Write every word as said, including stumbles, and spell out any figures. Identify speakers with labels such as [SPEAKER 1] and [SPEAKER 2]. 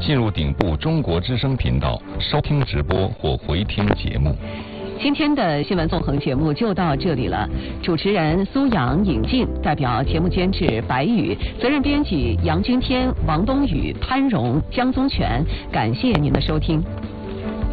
[SPEAKER 1] 进入顶部中国之声频道收听直播或回听节目。
[SPEAKER 2] 今天的新闻纵横节目就到这里了，主持人苏阳、尹静，代表节目监制白宇，责任编辑杨君天、王冬雨、潘荣、江宗全，感谢您的收听。